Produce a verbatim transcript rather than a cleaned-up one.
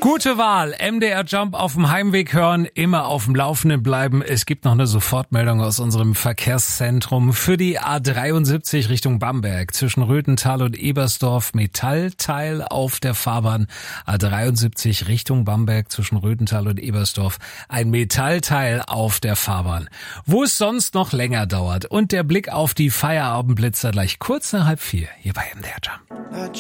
Gute Wahl. M D R Jump auf dem Heimweg hören, immer auf dem Laufenden bleiben. Es gibt noch eine Sofortmeldung aus unserem Verkehrszentrum für die A dreiundsiebzig Richtung Bamberg. Zwischen Röthental und Ebersdorf Metallteil auf der Fahrbahn. A dreiundsiebzig Richtung Bamberg zwischen Röthental und Ebersdorf. Ein Metallteil auf der Fahrbahn. Wo es sonst noch länger dauert. Und der Blick auf die Feierabendblitzer gleich kurz nach halb vier hier bei M D R Jump.